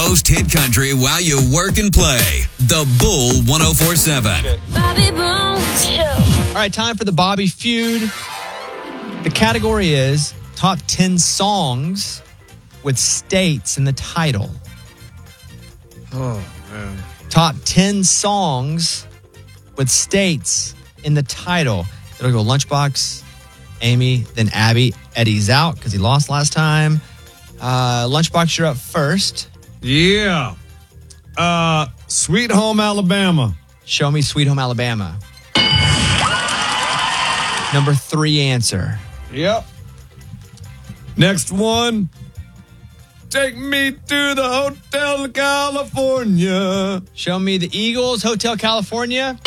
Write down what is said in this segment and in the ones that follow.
most hit country while you work and play. The Bull 104.7. Bobby Bones Show. All right, time for the Bobby Feud. The category is top 10 songs with states in the title. Oh, man. Top 10 songs with states in the title. It'll go Lunchbox, Amy, then Abby. Eddie's out because he lost last time. Lunchbox, you're up first. Yeah. Sweet Home Alabama. Show me Sweet Home Alabama. Number 3 answer. Yep. Next one. Take me to the Hotel California. Show me the Eagles, Hotel California.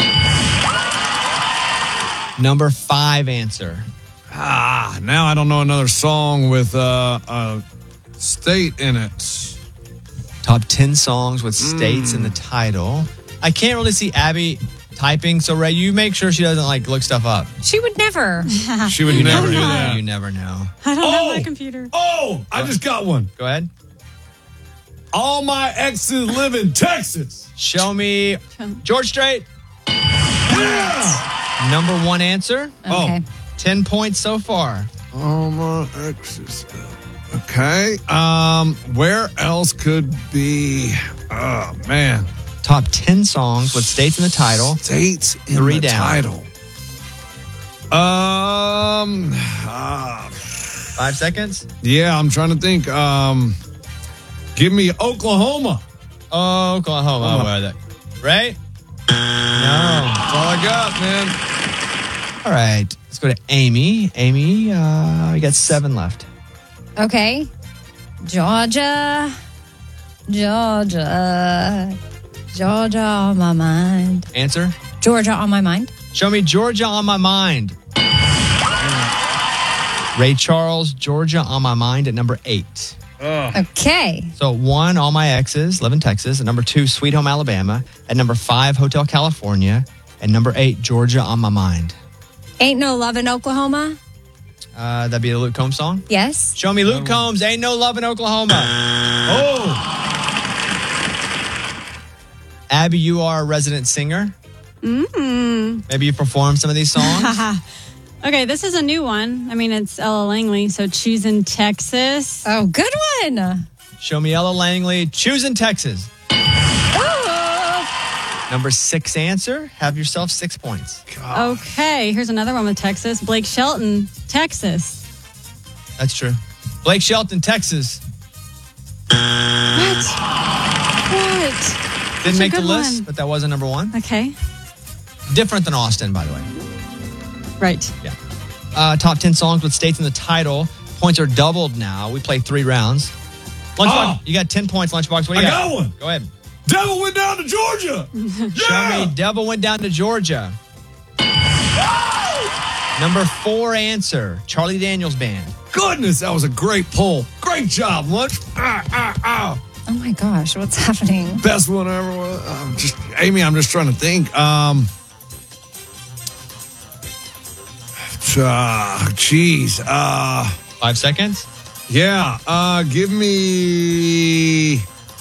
Number 5 answer. Now I don't know another song with a state in it. Top 10 songs with states in the title. I can't really see Abby typing, so Ray, you make sure she doesn't look stuff up. She would never. She would never do that. You never know. I don't have my computer. Oh, I just got one. Go ahead. All my exes live in Texas. Show me George Strait. Yeah. Number 1 answer. Okay. 10 points so far. All my exes. Okay. Where else could be? Oh, man. Top 10 songs with states in the title. States in 3 the down. title. 5 seconds. Yeah, I'm trying to think. Give me Oklahoma. Oklahoma. Ray? No. That's all I got, man. All right. Let's go to Amy. Amy, we got 7 left. Okay. Georgia on my mind. Answer. Georgia on my mind. Show me Georgia on my mind. Ray Charles, Georgia on my mind at number 8. Okay. So 1, All My Exes, live in Texas. At number 2, Sweet Home Alabama. At number 5, Hotel California. At number 8, Georgia on my mind. Ain't No Love in Oklahoma. That'd be a Luke Combs song. Yes. Show me Luke Combs, Ain't No Love in Oklahoma. Oh. Abby, you are a resident singer. Maybe you perform some of these songs. Okay, this is a new one. I mean, it's Ella Langley, so Choosing Texas. Oh, good one. Show me Ella Langley, Choosing Texas. Number 6 answer. Have yourself 6 points. Okay, here's another one with Texas. Blake Shelton, Texas. That's true. Blake Shelton, Texas. What? Didn't make the good list, one. but that wasn't number 1. Okay, Different than Austin, by the way. right. Yeah. Top 10 songs with states in the title. Points are doubled now. We play 3 rounds. Lunchbox, you got 10 points, Lunchbox. What do you got? I got one. Go ahead. Devil went down to Georgia. Show me Devil Went Down to Georgia. Number 4 answer. Charlie Daniels Band. Goodness, that was a great pull. Great job, Lunch. Oh my gosh, what's happening? Best one ever. Amy, I'm just trying to think. Geez. 5 seconds. Yeah. Give me